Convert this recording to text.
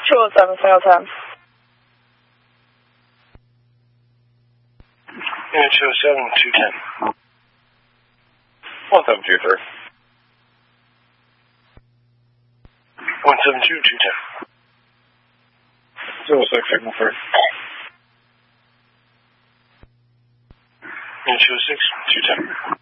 207, single time. Unit 207, 210. 1723. 172, 210. 06, signal 3. Unit 206, 210.